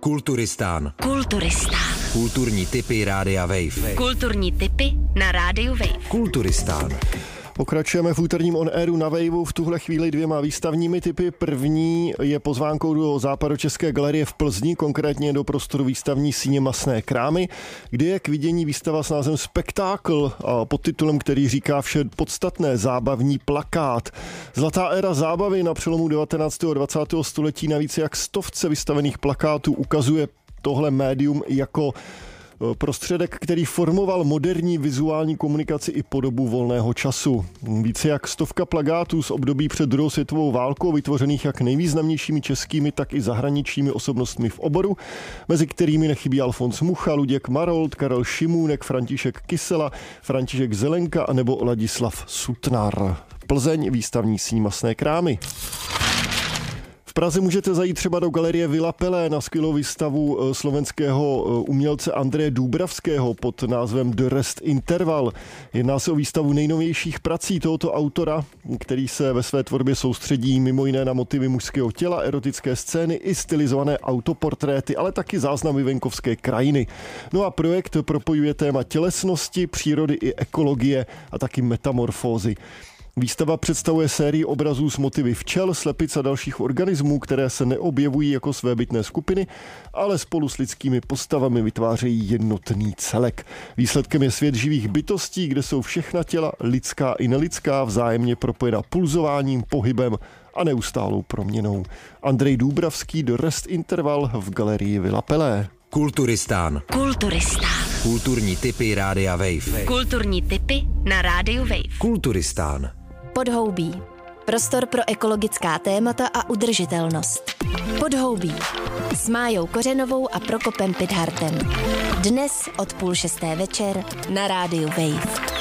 Kulturistán. Kulturní tipy Rádia Wave. Kulturní tipy na Rádiu Wave. Kulturistán. Pokračujeme v úterním on airu na Waveu v tuhle chvíli 2 výstavními tipy. První je pozvánkou do Západočeské galerie v Plzni, konkrétně do prostoru výstavní síně Masné krámy, kde je k vidění výstava s názvem Spektákl a pod titulem, který říká vše podstatné, zábavní plakát. Zlatá éra zábavy na přelomu 19. a 20. století na více jak 100 vystavených plakátů ukazuje tohle médium jako prostředek, který formoval moderní vizuální komunikaci i podobu volného času. Více jak 100 plakátů z období před druhou světovou válkou, vytvořených jak nejvýznamnějšími českými, tak i zahraničními osobnostmi v oboru, mezi kterými nechybí Alfons Mucha, Luděk Marolt, Karel Šimůnek, František Kysela, František Zelenka a nebo Ladislav Sutnar. Plzeň, výstavní síň Masné krámy. V Praze můžete zajít třeba do galerie Villa Pelé na skvělou výstavu slovenského umělce Andreje Dúbravského pod názvem The Rest Interval. Jedná se o výstavu nejnovějších prací tohoto autora, který se ve své tvorbě soustředí mimo jiné na motivy mužského těla, erotické scény i stylizované autoportréty, ale taky záznamy venkovské krajiny. No a projekt propojuje téma tělesnosti, přírody i ekologie a taky metamorfózy. Výstava představuje sérii obrazů s motivy včel, slepic a dalších organismů, které se neobjevují jako svébytné skupiny, ale spolu s lidskými postavami vytvářejí jednotný celek. Výsledkem je svět živých bytostí, kde jsou všechna těla, lidská i nelidská, vzájemně propojena pulzováním, pohybem a neustálou proměnou. Andrej Dúbravský, The Rest Interval v galerii Villa Pelé. Kulturistán. Kulturní tipy Rádia Wave. Kulturní tipy na Rádiu Wave. Kulturistán. Podhoubí. Prostor pro ekologická témata a udržitelnost. Podhoubí. S Májou Kořenovou a Prokopem Pidhartem. Dnes od 5:30 večer na Rádiu Wave.